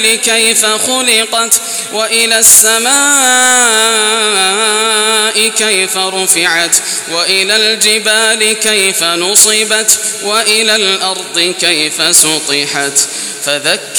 كيف خلقت وإلى السماء كيف رفعت وإلى الجبال كيف نصبت وإلى الأرض كيف سطحت فذكر